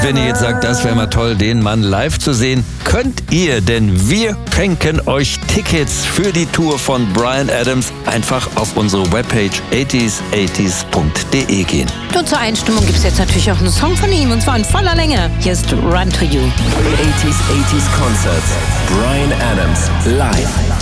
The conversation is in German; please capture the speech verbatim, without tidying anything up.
wenn ihr jetzt sagt, das wäre mal toll, den Mann live zu sehen, könnt ihr, denn wir schenken euch Tickets für die Tour von Bryan Adams. Einfach auf unsere Webpage achtziger achtziger punkt de gehen. Nur zur Einstimmung gibt es jetzt natürlich auch einen Song von ihm, und zwar in voller Länge. Hier ist Run to You. achtziger achtziger Concerts. Bryan Adams live.